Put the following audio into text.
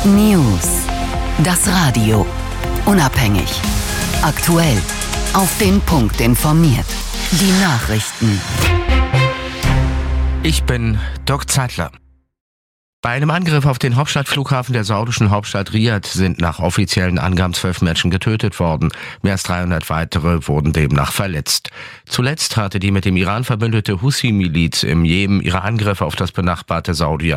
News. Das Radio. Unabhängig. Aktuell. Auf den Punkt informiert. Die Nachrichten. Ich bin Dirk Zeitler. Bei einem Angriff auf den Hauptstadtflughafen der saudischen Hauptstadt Riad sind nach offiziellen Angaben 12 Menschen getötet worden. Mehr als 300 weitere wurden demnach verletzt. Zuletzt hatte die mit dem Iran verbündete Houthi-Miliz im Jemen ihre Angriffe auf das benachbarte Saudi